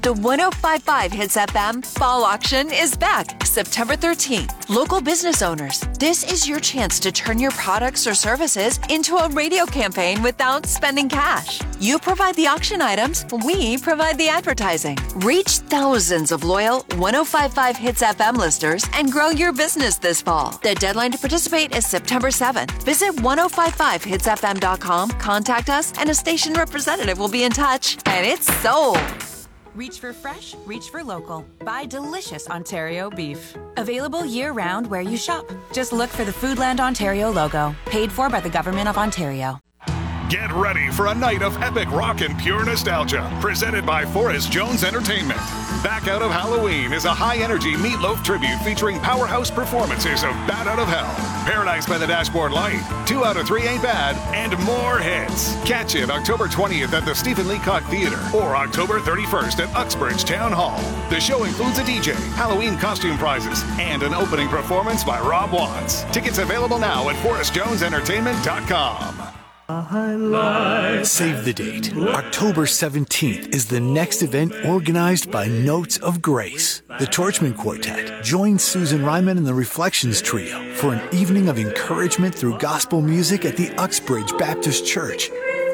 The 105.5 Hits FM Fall Auction is back September 13th. Local business owners, this is your chance to turn your products or services into a radio campaign without spending cash. You provide the auction items, we provide the advertising. Reach thousands of loyal 105.5 Hits FM listeners and grow your business this fall. The deadline to participate is September 7th. Visit 1055hitsfm.com, contact us, and a station representative will be in touch. And it's sold. Reach for fresh, reach for local. Buy delicious Ontario beef. Available year-round where you shop. Just look for the Foodland Ontario logo. Paid for by the Government of Ontario. Get ready for a night of epic rock and pure nostalgia. Presented by Forrest Jones Entertainment. Back Out of Halloween is a high-energy Meatloaf tribute featuring powerhouse performances of Bat Out of Hell, Paradise by the Dashboard Light, 2 Out of 3 Ain't Bad, and more hits. Catch it October 20th at the Stephen Leacock Theatre or October 31st at Uxbridge Town Hall. The show includes a DJ, Halloween costume prizes, and an opening performance by Rob Watts. Tickets available now at forrestjonesentertainment.com. Save the date. October 17th is the next event organized by Notes of Grace. The Torchman Quartet joins Susan Ryman and the Reflections Trio for an evening of encouragement through gospel music at the Uxbridge Baptist Church.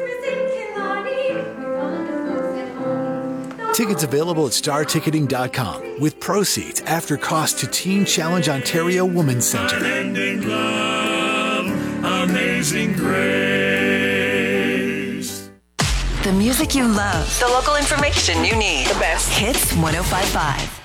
Tickets available at starticketing.com with proceeds after cost to Teen Challenge Ontario Women's Centre. Unending love, amazing grace. The music you love. The local information you need. The best. Hits 105.5.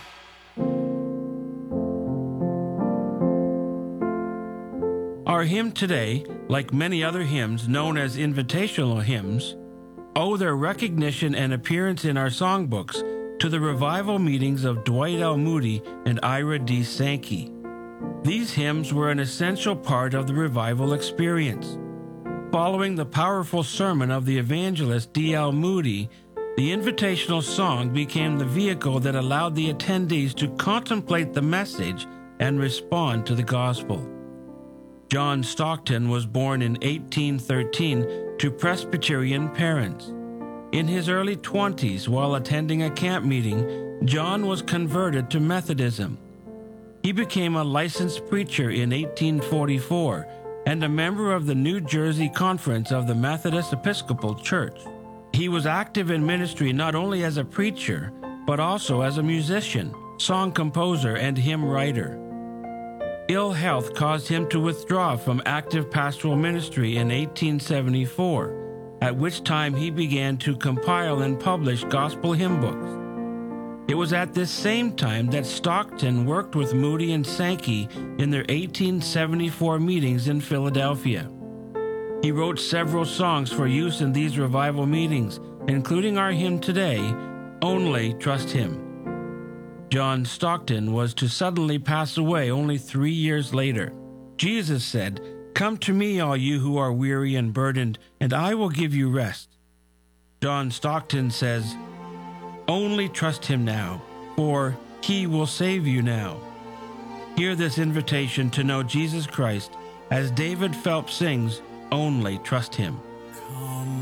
Our hymn today, like many other hymns known as invitational hymns, owe their recognition and appearance in our songbooks to the revival meetings of Dwight L. Moody and Ira D. Sankey. These hymns were an essential part of the revival experience. Following the powerful sermon of the evangelist D.L. Moody, the invitational song became the vehicle that allowed the attendees to contemplate the message and respond to the gospel. John Stockton was born in 1813 to Presbyterian parents. In his early 20s, while attending a camp meeting, John was converted to Methodism. He became a licensed preacher in 1844 and a member of the New Jersey Conference of the Methodist Episcopal Church. He was active in ministry not only as a preacher, but also as a musician, song composer, and hymn writer. Ill health caused him to withdraw from active pastoral ministry in 1874, at which time he began to compile and publish gospel hymn books. It was at this same time that Stockton worked with Moody and Sankey in their 1874 meetings in Philadelphia. He wrote several songs for use in these revival meetings, including our hymn today, Only Trust Him. John Stockton was to suddenly pass away only 3 years later. Jesus said, "Come to me, all you who are weary and burdened, and I will give you rest." John Stockton says, "Only trust him now, for he will save you now." Hear this invitation to know Jesus Christ as David Phelps sings, "Only trust him."